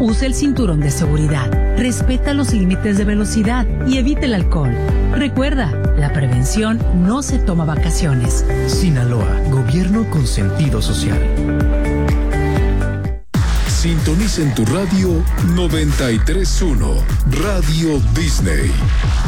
Usa el cinturón de seguridad, respeta los límites de velocidad y evite el alcohol. Recuerda, la prevención no se toma vacaciones. Sinaloa, gobierno con sentido social. Sintoniza en tu radio 93.1, Radio Disney.